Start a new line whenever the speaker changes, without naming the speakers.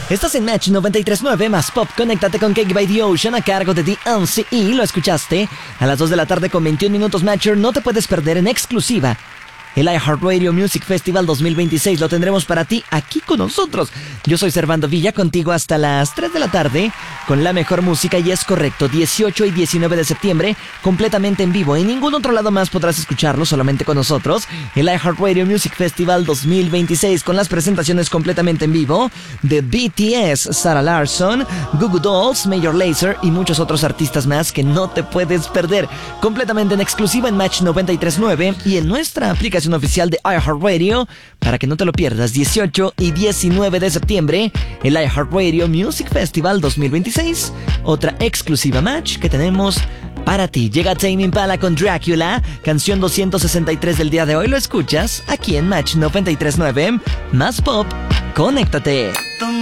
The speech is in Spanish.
Estás en Match 93.9 más Pop. Conéctate con Cake by the Ocean a cargo de DNCE. Lo escuchaste a las 2 de la tarde con 21 minutos. Matcher, no te puedes perder en exclusiva el iHeartRadio Music Festival 2026. Lo tendremos para ti aquí con nosotros. Yo soy Servando Villa, contigo hasta las 3 de la tarde con la mejor música. Y es correcto, 18 y 19 de septiembre completamente en vivo. En ningún otro lado más podrás escucharlo, solamente con nosotros. El iHeartRadio Music Festival 2026 con las presentaciones completamente en vivo de BTS, Sarah Larsson, Goo Goo Dolls, Major Lazer y muchos otros artistas más que no te puedes perder. Completamente en exclusiva en Match 93.9 y en nuestra aplicación oficial de iHeartRadio para que no te lo pierdas. 18 y 19 de septiembre, el iHeartRadio Music Festival 2026. Otra exclusiva Match que tenemos para ti. Llega Tame Impala con Dracula, canción 263 del día de hoy. Lo escuchas aquí en Match 93.9 más Pop. Conéctate.